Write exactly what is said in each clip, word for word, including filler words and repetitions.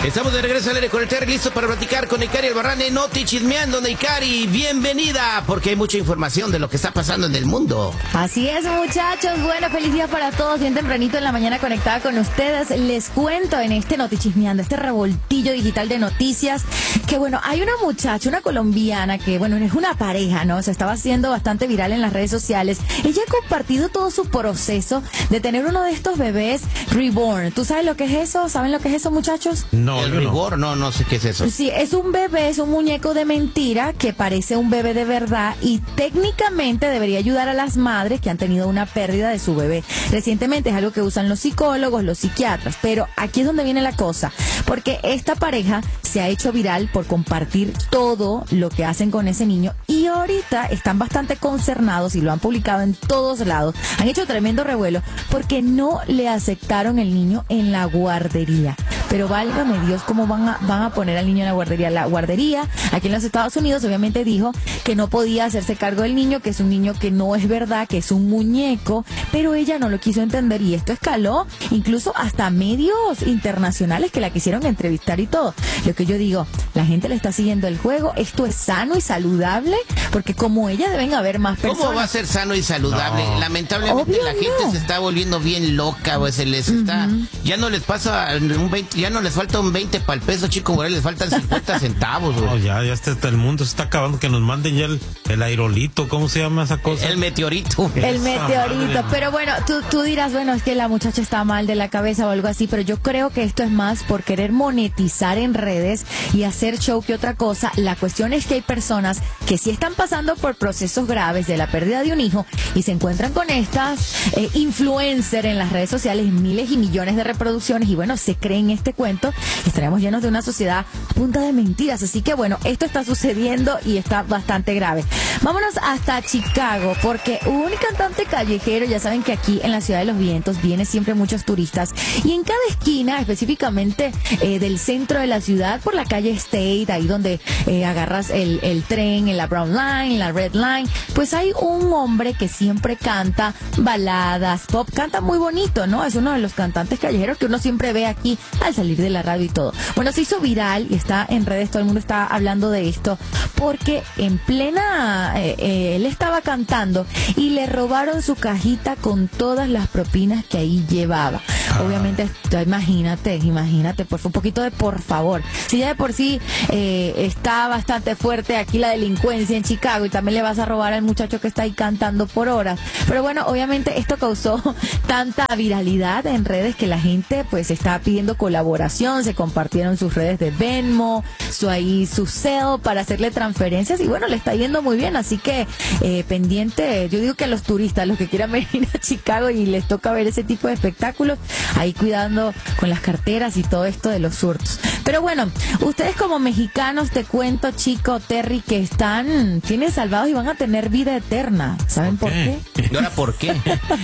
Estamos de regreso al aire con el Terry, listo para platicar con Neikari Albarrán en Noti Chismeando. Neikari, bienvenida, porque hay mucha información de lo que está pasando en el mundo. Así es, muchachos. Bueno, feliz día para todos. Bien tempranito en la mañana conectada con ustedes. Les cuento en este Noti Chismeando, este revoltillo digital de noticias, que bueno, hay una muchacha, una colombiana, que bueno, es una pareja, ¿no? Se estaba haciendo bastante viral en las redes sociales. Ella ha compartido todo su proceso de tener uno de estos bebés reborn. ¿Tú sabes lo que es eso? ¿Saben lo que es eso, muchachos? No. El rigor, no. no, no sé qué es eso. Sí, es un bebé, es un muñeco de mentira que parece un bebé de verdad y técnicamente debería ayudar a las madres que han tenido una pérdida de su bebé. Recientemente es algo que usan los psicólogos, los psiquiatras, pero aquí es donde viene la cosa, porque esta pareja se ha hecho viral por compartir todo lo que hacen con ese niño y ahorita están bastante concernados y lo han publicado en todos lados. Han hecho tremendo revuelo porque no le aceptaron el niño en la guardería. Pero válgame Dios, ¿cómo van a, van a poner al niño en la guardería? La guardería, aquí en los Estados Unidos, obviamente dijo que no podía hacerse cargo del niño, que es un niño que no es verdad, que es un muñeco, pero ella no lo quiso entender y esto escaló incluso hasta medios internacionales que la quisieron entrevistar y todo. Lo que yo digo, la gente le está siguiendo el juego, esto es sano y saludable, porque como ella deben haber más personas. ¿Cómo va a ser sano y saludable? No. Lamentablemente Obvio la gente no. se está volviendo bien loca, o se les está, uh-huh. ya no les pasa un veinte, ya no les falta un veinte para el peso, chico, güey, les faltan cincuenta centavos, güey. No, ya, ya está, el mundo se está acabando, que nos manden ya el, el aerolito, ¿cómo se llama esa cosa? El meteorito. El meteorito, pero bueno, tú, tú dirás, bueno, es que la muchacha está mal de la cabeza o algo así, pero yo creo que esto es más por querer monetizar en redes y hacer show que otra cosa. La cuestión es que hay personas que sí están pasando por procesos graves de la pérdida de un hijo y se encuentran con estas eh, influencers en las redes sociales, miles y millones de reproducciones y bueno, se creen este cuento. Estaremos llenos de una sociedad punta de mentiras, así que bueno, esto está sucediendo y está bastante grave. Vámonos hasta Chicago, porque un cantante callejero, ya saben que aquí en la Ciudad de los Vientos vienen siempre muchos turistas y en cada esquina, específicamente eh, del centro de la ciudad, por la calle State, ahí donde eh, agarras el, el tren, en la Brown Line, en la Red Line, pues hay un hombre que siempre canta baladas, pop, canta muy bonito, ¿no? Es uno de los cantantes callejeros que uno siempre ve aquí al salir de la radio y todo. Bueno, se hizo viral y está en redes, todo el mundo está hablando de esto, porque en plena, eh, eh, él estaba cantando y le robaron su cajita con todas las propinas que ahí llevaba. Ah. Obviamente, imagínate, imagínate, por un poquito de por favor. Si ya de por sí eh, está bastante fuerte aquí la delincuencia en Chicago y también le vas a robar al muchacho que está ahí cantando por horas. Pero bueno, obviamente esto causó tanta viralidad en redes que la gente pues está pidiendo colaboración, se compartieron sus redes de Venmo, su ahí su Zelle para hacerle transferencias y bueno, le está yendo muy bien, así que eh, pendiente, yo digo que a los turistas, los que quieran venir a Chicago y les toca ver ese tipo de espectáculos, ahí cuidando con las carteras y todo esto de los hurtos. Pero bueno, ustedes como mexicanos, te cuento, chico, Terry, que están, tienen salvados y van a tener vida eterna. ¿Saben por qué? ¿Y ahora por qué?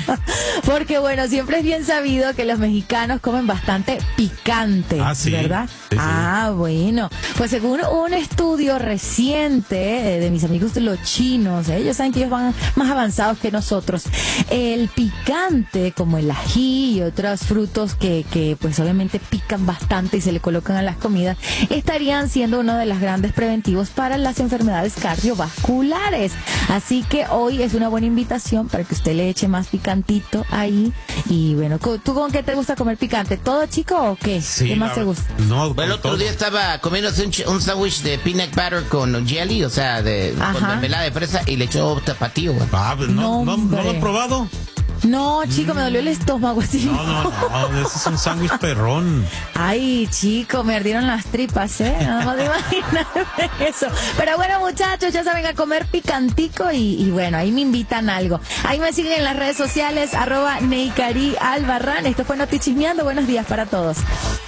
Porque bueno, siempre es bien sabido que los mexicanos comen bastante picante, ah, ¿sí? ¿verdad? Sí, sí. Ah, bueno. Pues según un estudio reciente eh, de mis amigos de los chinos, eh, ellos saben que ellos van más avanzados que nosotros, el picante, como el ají y otros frutos que, que pues obviamente pican bastante y se le colocan a las comidas, estarían siendo uno de los grandes preventivos para las enfermedades cardiovasculares. Así que hoy es una buena invitación para que usted le eche más picantito ahí. Y bueno, ¿tú con qué te gusta comer picante? ¿Todo, chico, o qué? Sí, ¿Qué más la, te gusta? No, el otro todo. día estaba comiéndose un, un sándwich de peanut butter con jelly, o sea, de, con mermelada de fresa y le echó tapatío. Ah, pues no, no, no, no lo he probado. No, chico, me dolió el estómago así. No, no, no, ese es un sándwich perrón. Ay, chico, me ardieron las tripas, ¿eh? Nada más de imaginarme eso. Pero bueno, muchachos, ya saben, a comer picantico y, y bueno, ahí me invitan algo. Ahí me siguen en las redes sociales, arroba Neikari Albarrán. Esto fue Noti Chismeando. Buenos días para todos.